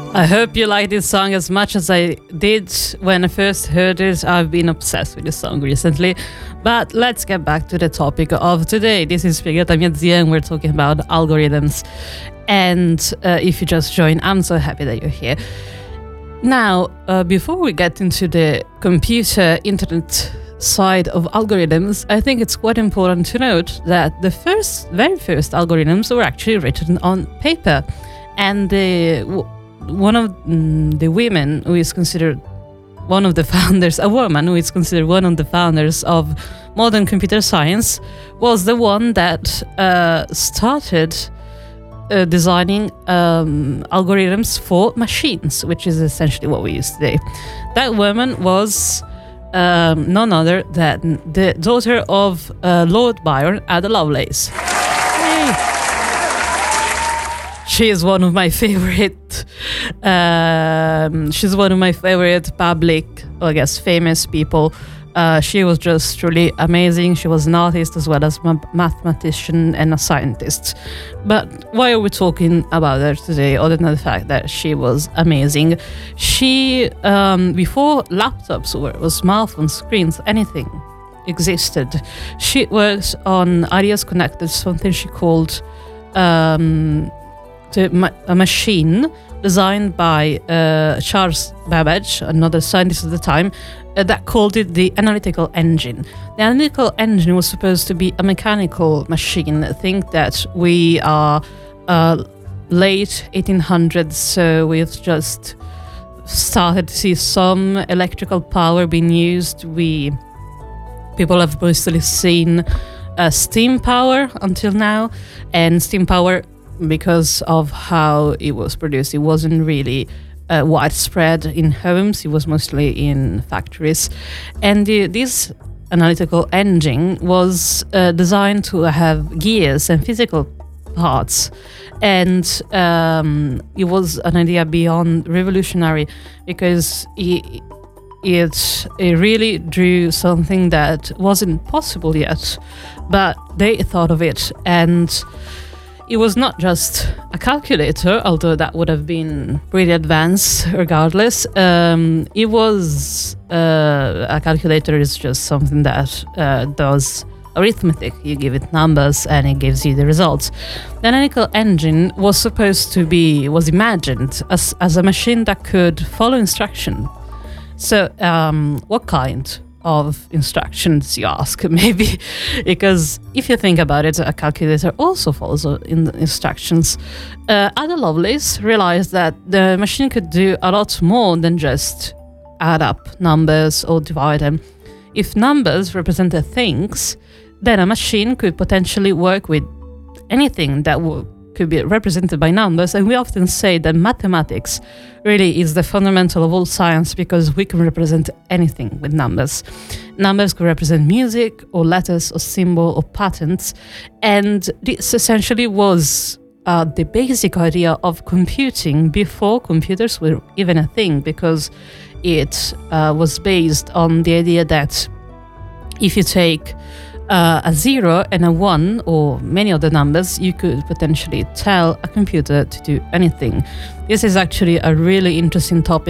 I hope you like this song as much as I did when I first heard it. I've been obsessed with this song recently. But let's get back to the topic of today. This is Spiegata Mia Zia and we're talking about algorithms. And if you just joined, I'm so happy that you're here. Now, before we get into the computer internet side of algorithms, I think it's quite important to note that the very first algorithms were actually written on paper. And one of the women who is considered one of the founders, a woman who is considered one of the founders of modern computer science, was the one that started designing algorithms for machines, which is essentially what we use today. That woman was none other than the daughter of Lord Byron, Ada Lovelace. Yay. She is one of my favorite. She's one of my favorite public, I guess, famous people. She was just truly amazing. She was an artist as well as a mathematician and a scientist. But why are we talking about her today, other than the fact that she was amazing? She, before laptops or smartphone screens, anything existed, she worked on ideas connected to something she called a machine designed by Charles Babbage, another scientist at the time, that called it the analytical engine. The analytical engine was supposed to be a mechanical machine. I think that we are late 1800s, so we've just started to see some electrical power being used. People have mostly seen steam power until now, and steam power, because of how it was produced, it wasn't really widespread in homes. It was mostly in factories. And this analytical engine was designed to have gears and physical parts. And it was an idea beyond revolutionary, because it really drew something that wasn't possible yet, but they thought of it. And it was not just a calculator, although that would have been pretty advanced regardless. It was a calculator is just something that does arithmetic. You give it numbers and it gives you the results. The analytical engine was imagined as a machine that could follow instruction. So what kind of instructions, you ask? Maybe because if you think about it, a calculator also follows in the instructions. Ada Lovelace realized that the machine could do a lot more than just add up numbers or divide them. If numbers represented things, then a machine could potentially work with anything that could be represented by numbers. And we often say that mathematics really is the fundamental of all science, because we can represent anything with numbers. Numbers could represent music or letters or symbol or patterns. And this essentially was the basic idea of computing before computers were even a thing, because it was based on the idea that if you take a 0 and a 1 or many other numbers, you could potentially tell a computer to do anything. This is actually a really interesting topic